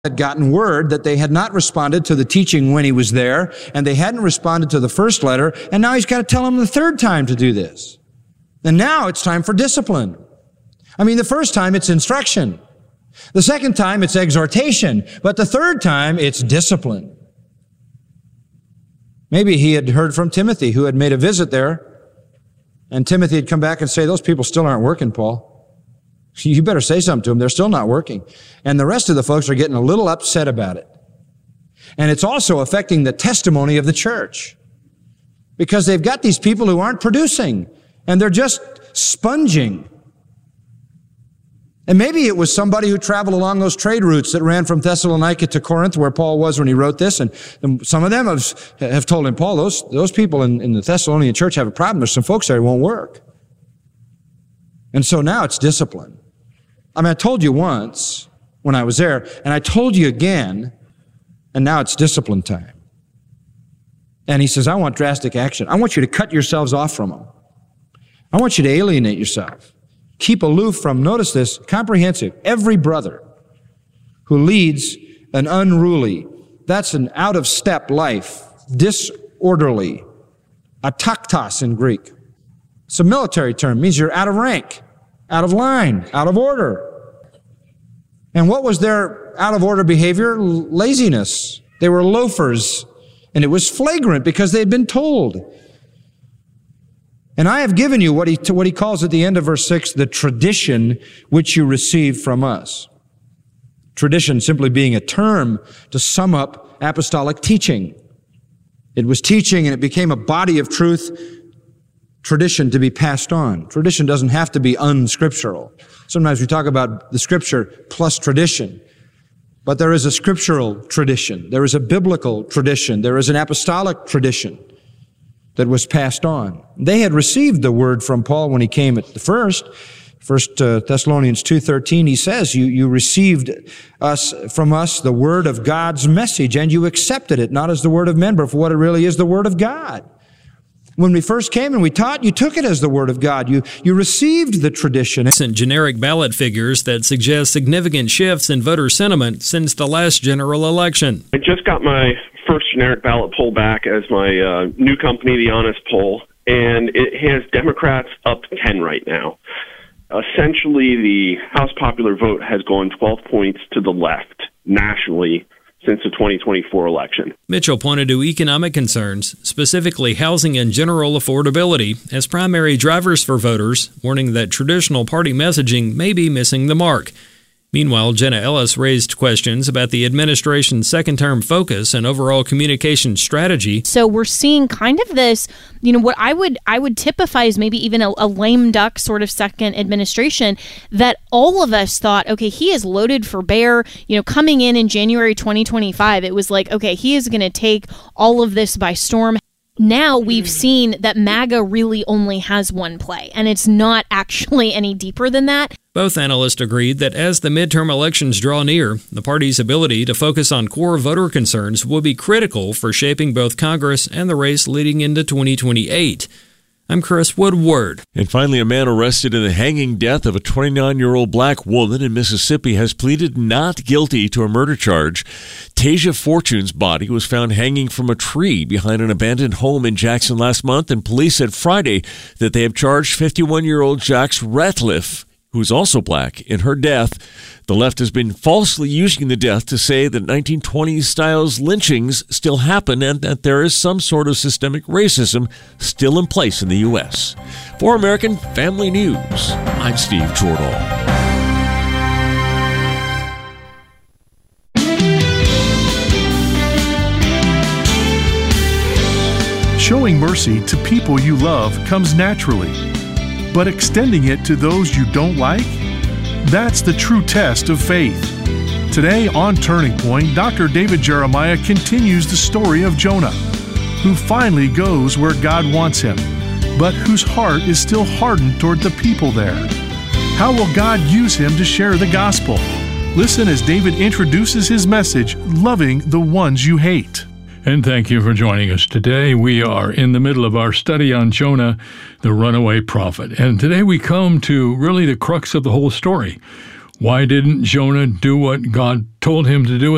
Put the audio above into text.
had gotten word that they had not responded to the teaching when he was there, and they hadn't responded to the first letter, and now he's got to tell them the third time to do this. And now it's time for discipline. I mean, the first time it's instruction. The second time it's exhortation. But the third time it's discipline. Maybe he had heard from Timothy, who had made a visit there, and Timothy had come back and say, those people still aren't working, Paul. You better say something to them. They're still not working. And the rest of the folks are getting a little upset about it. And it's also affecting the testimony of the church, because they've got these people who aren't producing, and they're just sponging. And maybe it was somebody who traveled along those trade routes that ran from Thessalonica to Corinth, where Paul was when he wrote this. And some of them have told him, Paul, those people in the Thessalonian church have a problem. There's some folks there who won't work. And so now it's discipline. I mean, I told you once when I was there, and I told you again, and now it's discipline time. And he says, I want drastic action. I want you to cut yourselves off from them. I want you to alienate yourself. Keep aloof from, notice this, comprehensive, every brother who leads an unruly, that's an out-of-step life, disorderly, ataktos in Greek. It's a military term, means you're out of rank, out of line, out of order. And what was their out-of-order behavior? Laziness. They were loafers, and it was flagrant because they had been told. And I have given you what he calls at the end of verse 6, the tradition which you received from us. Tradition simply being a term to sum up apostolic teaching. It was teaching, and it became a body of truth, tradition to be passed on. Tradition doesn't have to be unscriptural. Sometimes we talk about the scripture plus tradition. But there is a scriptural tradition. There is a biblical tradition. There is an apostolic tradition that was passed on. They had received the word from Paul when he came at the First Thessalonians 2:13, he says, you received from us the word of God's message, and you accepted it, not as the word of men, but for what it really is, the word of God. When we first came and we taught, you took it as the word of God. You received the tradition. Generic ballot figures that suggest significant shifts in voter sentiment since the last general election. I just got my first generic ballot poll back as my new company, The Honest Poll, and it has Democrats up 10 right now. Essentially, the House popular vote has gone 12 points to the left nationally since the 2024 election. Mitchell pointed to economic concerns, specifically housing and general affordability, as primary drivers for voters, warning that traditional party messaging may be missing the mark. Meanwhile, Jenna Ellis raised questions about the administration's second-term focus and overall communication strategy. So we're seeing kind of this, what I would typify as maybe even a lame duck sort of second administration that all of us thought, okay, he is loaded for bear. Coming in January 2025, it was like, okay, he is going to take all of this by storm. Now we've seen that MAGA really only has one play, and it's not actually any deeper than that. Both analysts agreed that as the midterm elections draw near, the party's ability to focus on core voter concerns will be critical for shaping both Congress and the race leading into 2028. I'm Chris Woodward. And finally, a man arrested in the hanging death of a 29-year-old black woman in Mississippi has pleaded not guilty to a murder charge. Tasia Fortune's body was found hanging from a tree behind an abandoned home in Jackson last month, and police said Friday that they have charged 51-year-old Jax Ratliff, who's also black, in her death. The left has been falsely using the death to say that 1920s-style lynchings still happen and that there is some sort of systemic racism still in place in the U.S. For American Family News, I'm Steve Jordahl. Showing mercy to people you love comes naturally, but extending it to those you don't like? That's the true test of faith. Today on Turning Point, Dr. David Jeremiah continues the story of Jonah, who finally goes where God wants him, but whose heart is still hardened toward the people there. How will God use him to share the gospel? Listen as David introduces his message, Loving the Ones You Hate. And thank you for joining us today. We are in the middle of our study on Jonah, the runaway prophet. And today we come to really the crux of the whole story. Why didn't Jonah do what God told him to do